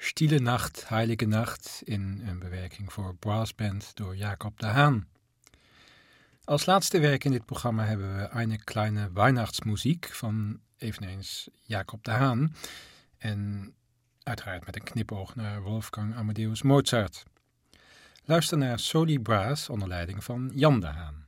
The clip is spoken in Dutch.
Stille Nacht, Heilige Nacht in een bewerking voor brassband door Jacob de Haan. Als laatste werk in dit programma hebben we Eine kleine Weihnachtsmuziek van eveneens Jacob de Haan. En uiteraard met een knipoog naar Wolfgang Amadeus Mozart. Luister naar Soli Brass onder leiding van Jan de Haan.